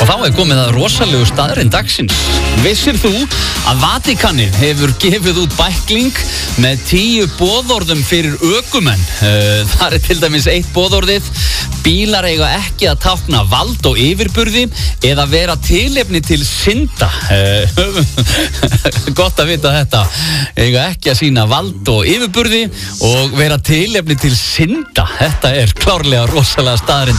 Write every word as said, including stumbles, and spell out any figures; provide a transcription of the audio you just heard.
þá er komið að rosalegu staðurinn dagsins. Vissir þú að Vatikanið hefur gefið út bækling með tíu boðorðum fyrir ökumenn? Það er til dæmis eitt boðorðið: bílar eiga ekki að tákna vald og yfirburði eða vera tilefni til synda. Gott að vita þetta. Eiga ekki að sýna vald og yfirburði og vera tilefni til synda. Þetta er klárlega rosalega staðurinn